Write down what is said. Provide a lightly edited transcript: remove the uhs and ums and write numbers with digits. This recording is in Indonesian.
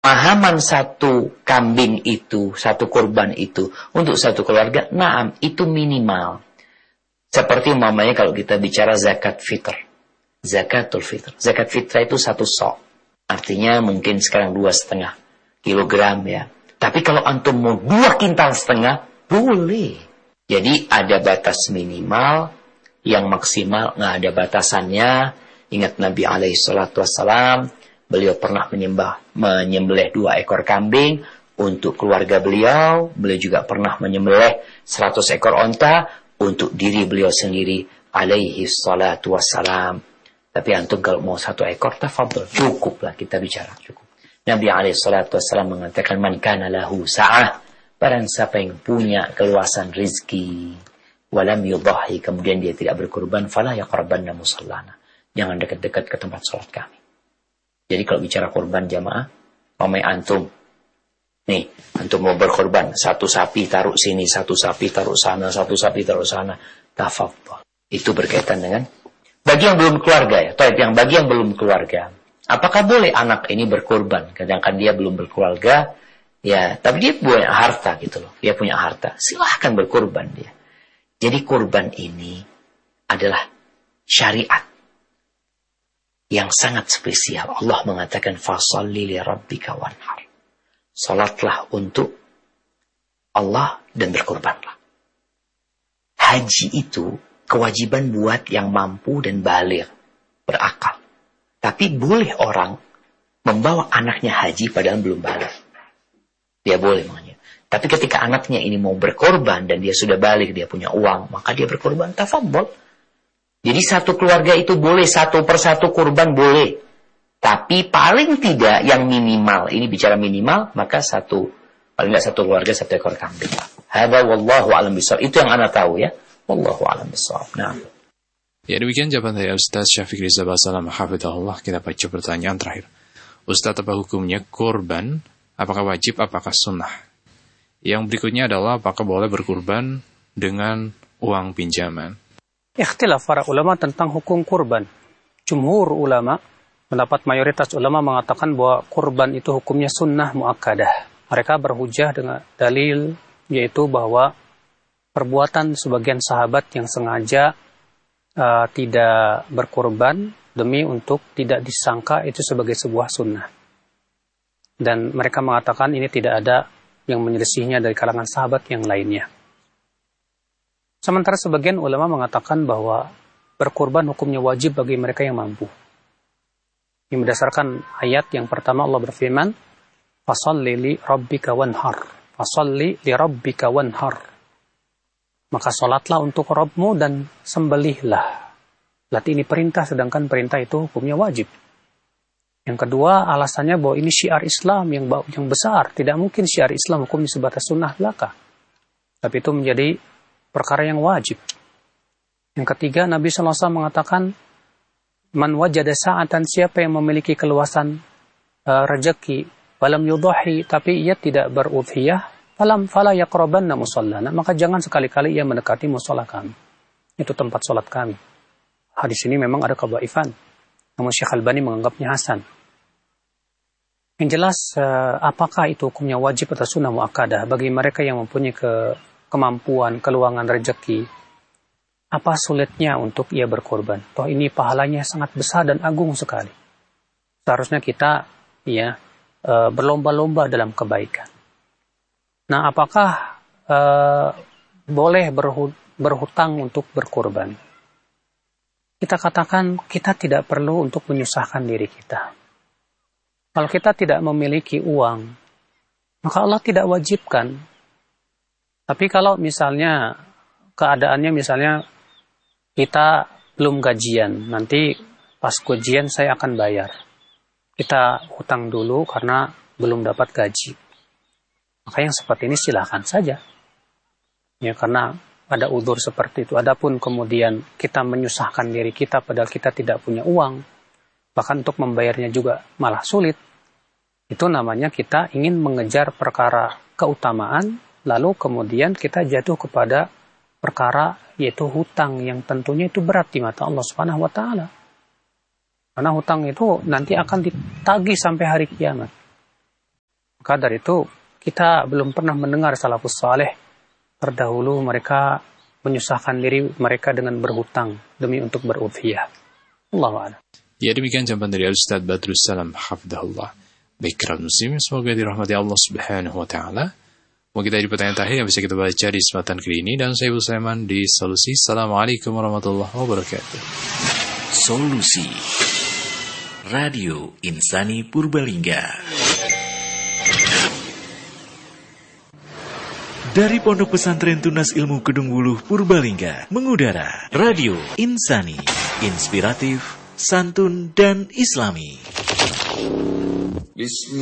Pemahaman satu kambing itu, satu kurban itu, untuk satu keluarga, naam, itu minimal. Seperti umpamanya kalau kita bicara zakat fitr. Zakatul fitr. Zakat fitrah itu 1 sok. Artinya mungkin sekarang 2,5 kilogram ya. Tapi kalau antum mau 2,5 kintal, boleh. Jadi ada batas minimal, yang maksimal nggak ada batasannya. Ingat Nabi SAW, beliau pernah menyembelih 2 ekor kambing untuk keluarga beliau. Beliau juga pernah menyembelih 100 ekor onta untuk diri beliau sendiri. Alaihi salatu wassalam. Tapi antum kalau mau 1 ekor, tafadhol. Cukuplah kita bicara, cukup. Nabi SAW mengatakan, man kana lahu sa'ah, barang siapa yang punya keluasan rizki, walam yudhahi, kemudian dia tidak berkurban, fala yaqrabanna musallana. Jangan dekat-dekat ke tempat sholat kami. Jadi kalau bicara kurban jamaah, pamai antum, nih, antum mau berkorban, 1 sapi taruh sini, 1 sapi taruh sana, 1 sapi taruh sana, tafadhol. Itu berkaitan dengan bagi yang belum keluarga ya, bagi yang belum keluarga, apakah boleh anak ini berkorban? Kadang-kadang dia belum berkeluarga, ya, tapi dia punya harta gitu loh, dia punya harta, silahkan berkorban dia. Jadi korban ini adalah syariat yang sangat spesial. Allah mengatakan, fasalli li rabbika wanhar. Salatlah untuk Allah dan berkorbanlah. Haji itu kewajiban buat yang mampu dan baligh, berakal. Tapi boleh orang membawa anaknya haji padahal belum baligh. Dia boleh makanya. Tapi ketika anaknya ini mau berkorban dan dia sudah baligh, dia punya uang, maka dia berkorban, tafadhol. Jadi satu keluarga itu boleh 1 persatu kurban boleh. Tapi paling tidak yang minimal, ini bicara minimal, maka paling tidak 1 keluarga 1 ekor kambing. Hadza wallahu a'lam bishawab. Itu yang ana tahu ya. Wallahu a'lam bishawab. Nah. Ya, demikian jawaban dari Ustaz Syafiq Rizal Basalam hafizahullah. Kita baca pertanyaan terakhir. Ustaz, apa hukumnya kurban? Apakah wajib, apakah sunnah? Yang berikutnya adalah apakah boleh berkurban dengan uang pinjaman? Ikhtilaf para ulama tentang hukum kurban. Jumhur ulama, pendapat mayoritas ulama mengatakan bahwa kurban itu hukumnya sunnah muakkadah. Mereka berhujah dengan dalil, yaitu bahwa perbuatan sebagian sahabat yang sengaja tidak berkurban demi untuk tidak disangka itu sebagai sebuah sunnah. Dan mereka mengatakan ini tidak ada yang menyelesaikannya dari kalangan sahabat yang lainnya. Sementara sebagian ulama mengatakan bahwa berkurban hukumnya wajib bagi mereka yang mampu. Ini berdasarkan ayat yang pertama Allah berfirman, fasalli li rabbika wanhar. Fasalli li rabbika wanhar. Maka sholatlah untuk Rabbmu dan sembelihlah. Berarti ini perintah, sedangkan perintah itu hukumnya wajib. Yang kedua, alasannya bahwa ini syiar Islam yang besar. Tidak mungkin syiar Islam hukumnya sebatas sunnah belaka. Tapi itu menjadi perkara yang wajib. Yang ketiga, Nabi SAW mengatakan, man wajada sa'atan, siapa yang memiliki keluasan rezeki, walam yudhahi, tapi ia tidak berudhiyah, fala yaqrabanna musallana, maka jangan sekali-kali ia mendekati musalla kami. Itu tempat sholat kami. Hadis ini memang ada kebaifan, namun Syekh Albani menganggapnya hasan. Yang jelas, apakah itu hukumnya wajib atau sunnah muakkadah bagi mereka yang mempunyai kemampuan, keluangan rezeki? Apa sulitnya untuk ia berkorban? Toh ini pahalanya sangat besar dan agung sekali. Seharusnya kita berlomba-lomba dalam kebaikan. Nah, apakah boleh berhutang untuk berkorban? Kita katakan kita tidak perlu untuk menyusahkan diri kita. Kalau kita tidak memiliki uang, maka Allah tidak wajibkan. Tapi kalau misalnya keadaannya misalnya kita belum gajian, nanti pas gajian saya akan bayar. Kita hutang dulu karena belum dapat gaji. Maka yang seperti ini silakan saja. Ya, karena ada udzur seperti itu. Adapun kemudian kita menyusahkan diri kita padahal kita tidak punya uang, bahkan untuk membayarnya juga malah sulit. Itu namanya kita ingin mengejar perkara keutamaan, lalu kemudian kita jatuh kepada perkara yaitu hutang yang tentunya itu berat di mata Allah Subhanahu wa taala. Karena hutang itu nanti akan ditagih sampai hari kiamat. Maka dari itu kita belum pernah mendengar salafus saleh terdahulu mereka menyusahkan diri mereka dengan berhutang demi untuk berudhiyah. Allahu a'lam. Ya, demikian jawaban dari Ustaz Badrus Salam hafizahullah. Baik kaum muslimin, semoga dirahmati Allah Subhanahu wa taala. Mau kita di pertanyaan terakhir yang bisa kita baca di kesempatan kali ini, dan saya Ibu Sulaiman di Solusi. Assalamualaikum warahmatullahi wabarakatuh. Solusi Radio Insani Purbalingga. Dari Pondok Pesantren Tunas Ilmu Kedung Wuluh Purbalingga mengudara Radio Insani, inspiratif, santun dan islami.